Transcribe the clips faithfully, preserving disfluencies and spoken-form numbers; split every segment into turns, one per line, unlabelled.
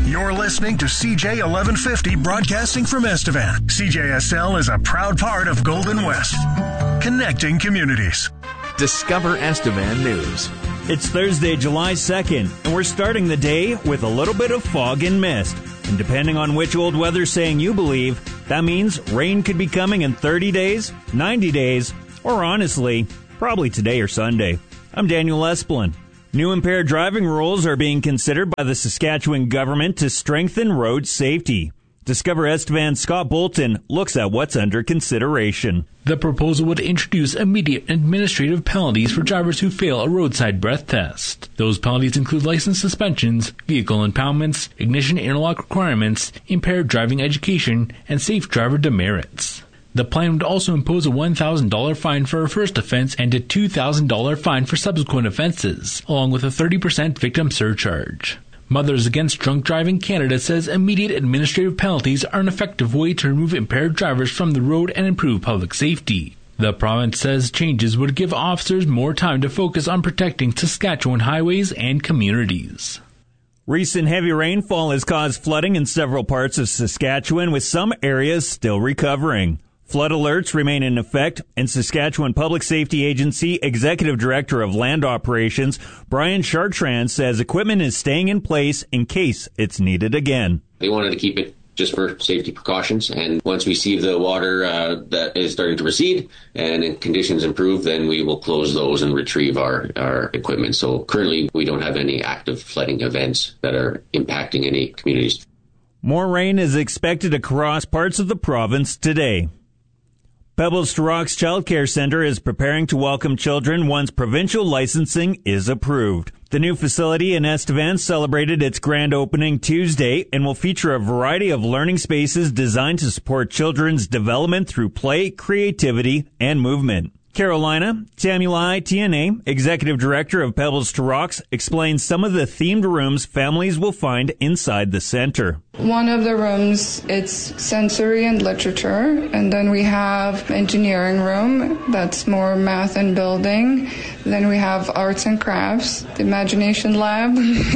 You're listening to C J eleven fifty broadcasting from Estevan. C J S L is a proud part of Golden West, connecting communities.
Discover Estevan News.
It's Thursday, July second, and we're starting the day with a little bit of fog and mist. And depending on which old weather saying you believe, that means rain could be coming in thirty days, ninety days, or honestly, probably today or Sunday. I'm Daniel Esplin. New impaired driving rules are being considered by the Saskatchewan government to strengthen road safety. Discover Estevan's Scott Bolton looks at what's under consideration.
The proposal would introduce immediate administrative penalties for drivers who fail a roadside breath test. Those penalties include license suspensions, vehicle impoundments, ignition interlock requirements, impaired driving education, and safe driver demerits. The plan would also impose a one thousand dollars fine for a first offense and a two thousand dollars fine for subsequent offenses, along with a thirty percent victim surcharge. Mothers Against Drunk Driving Canada says immediate administrative penalties are an effective way to remove impaired drivers from the road and improve public safety. The province says changes would give officers more time to focus on protecting Saskatchewan highways and communities.
Recent heavy rainfall has caused flooding in several parts of Saskatchewan, with some areas still recovering. Flood alerts remain in effect, and Saskatchewan Public Safety Agency Executive Director of Land Operations, Brian Chartrand, says equipment is staying in place in case it's needed again.
They wanted to keep it just for safety precautions, and once we see the water uh, that is starting to recede and conditions improve, then we will close those and retrieve our, our equipment. So currently we don't have any active flooding events that are impacting any communities.
More rain is expected across parts of the province today. Pebbles to Rocks Child Care Center is preparing to welcome children once provincial licensing is approved. The new facility in Estevan celebrated its grand opening Tuesday and will feature a variety of learning spaces designed to support children's development through play, creativity, and movement. Carolina Tamulai T N A, Executive Director of Pebbles to Rocks, explains some of the themed rooms families will find inside the center.
One of the rooms, it's sensory and literature, and then we have engineering room, that's more math and building. Then we have arts and crafts, the imagination lab,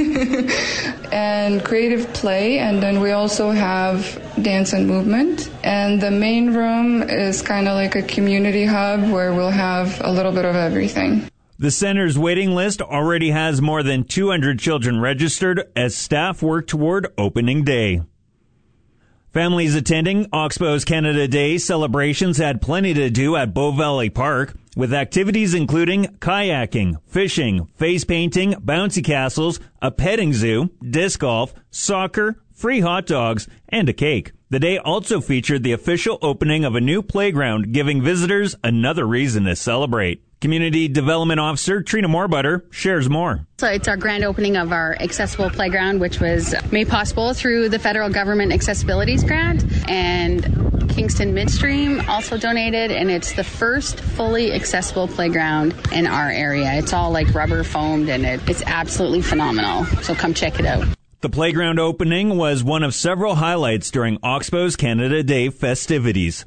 and creative play, and then we also have dance and movement. And the main room is kind of like a community hub where we'll have a little bit of everything.
The center's waiting list already has more than two hundred children registered as staff work toward opening day. Families attending Oxbow's Canada Day celebrations had plenty to do at Bow Valley Park, with activities including kayaking, fishing, face painting, bouncy castles, a petting zoo, disc golf, soccer, free hot dogs, and a cake. The day also featured the official opening of a new playground, giving visitors another reason to celebrate. Community Development Officer Trina Moorbutter shares more.
So it's our grand opening of our accessible playground, which was made possible through the federal government accessibilities grant, and Kingston Midstream also donated, and it's the first fully accessible playground in our area. It's all like rubber foamed, and it, it's absolutely phenomenal. So come check it out.
The playground opening was one of several highlights during Oxbow's Canada Day festivities.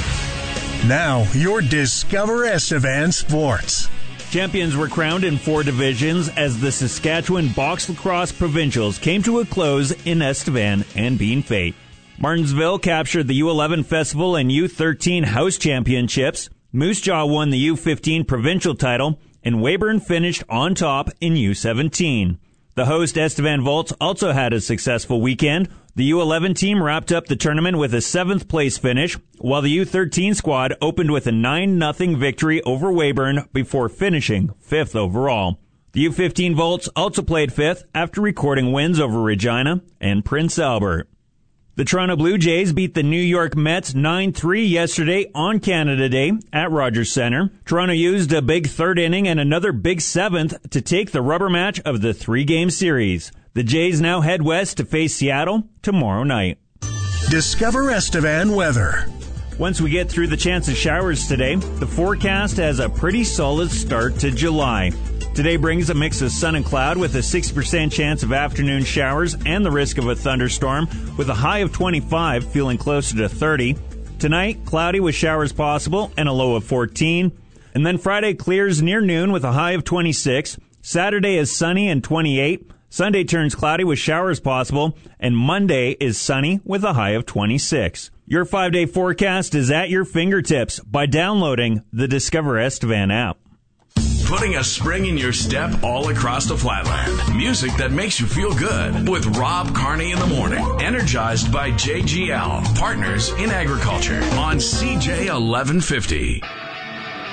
Now, your Discover Estevan Sports.
Champions were crowned in four divisions as the Saskatchewan Box Lacrosse Provincials came to a close in Estevan and Bean Fate. Martensville captured the U eleven Festival and U thirteen House Championships. Moose Jaw won the U fifteen Provincial title, and Weyburn finished on top in U seventeen. The host Estevan Volts also had a successful weekend. The U eleven team wrapped up the tournament with a seventh place finish, while the U thirteen squad opened with a nine nothing victory over Weyburn before finishing fifth overall. The U fifteen Volts also played fifth after recording wins over Regina and Prince Albert. The Toronto Blue Jays beat the New York Mets nine three yesterday on Canada Day at Rogers Centre. Toronto used a big third inning and another big seventh to take the rubber match of the three-game series. The Jays now head west to face Seattle tomorrow night.
Discover Estevan weather.
Once we get through the chance of showers today, the forecast has a pretty solid start to July. Today brings a mix of sun and cloud with a sixty percent chance of afternoon showers and the risk of a thunderstorm, with a high of twenty-five, feeling closer to thirty. Tonight, cloudy with showers possible and a low of fourteen. And then Friday clears near noon with a high of twenty-six. Saturday is sunny and twenty-eight. Sunday turns cloudy with showers possible, and Monday is sunny with a high of twenty-six. Your five-day forecast is at your fingertips by downloading the Discover Estevan app.
Putting a spring in your step all across the flatland. Music that makes you feel good with Rob Carney in the morning. Energized by J G L, partners in agriculture on C J eleven fifty.